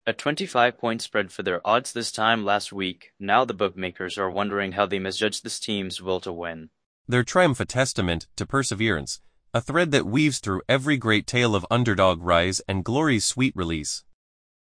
A 25-point spread for their odds this time last week. Now the bookmakers are wondering how they misjudged this team's will to win. Their triumph a testament to perseverance, a thread that weaves through every great tale of underdog rise and glory's sweet release.